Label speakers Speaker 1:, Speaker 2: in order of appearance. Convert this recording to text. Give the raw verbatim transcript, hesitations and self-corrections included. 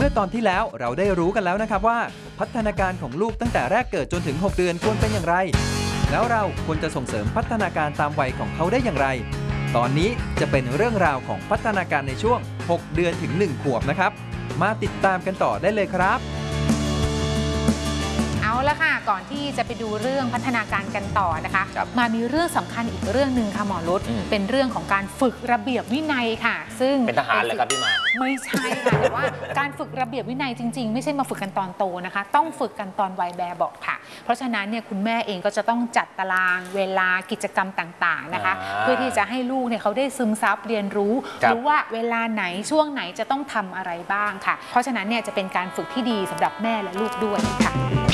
Speaker 1: มื่อตอนที่แล้วเราได้รู้กันแล้วนะครับว่าพัฒนาการของลูกตั้งแต่แรกเกิดจนถึงหกเดือนควรเป็นอย่างไรแล้วเราควรจะส่งเสริมพัฒนาการตามวัยของเขาได้อย่างไรตอนนี้จะเป็นเรื่องราวของพัฒนาการในช่วงหกเดือนถึงหนึ่งขวบนะครับมาติดตามกันต่อได้เลยครับ
Speaker 2: เอาละค่ะก่อนที่จะไปดูเรื่องพัฒนาการกันต่อนะคะมามีเรื่องสำคัญอีกเรื่องหนึ่งค่ะหมอรุตเป็นเรื่องของการฝึกระเบียบวินัยค่ะซึ่ง
Speaker 3: เป็นทหารเลยครับพี่มา
Speaker 2: ไม่ใช่ค่ะแต่ว่าการฝึกระเบียบวินัยจริงๆไม่ใช่มาฝึกกันตอนโตนะคะต้องฝึกกันตอนวัยแบบเบาะค่ะเพราะฉะนั้นเนี่ยคุณแม่เองก็จะต้องจัดตารางเวลากิจกรรมต่างๆนะคะเพื่อที่จะให้ลูกเนี่ยเขาได้ซึมซับเรียนรู้รู้ว่าเวลาไหนช่วงไหนจะต้องทำอะไรบ้างค่ะเพราะฉะนั้นเนี่ยจะเป็นการฝึกที่ดีสำหรับแม่และลูกด้วยค่ะ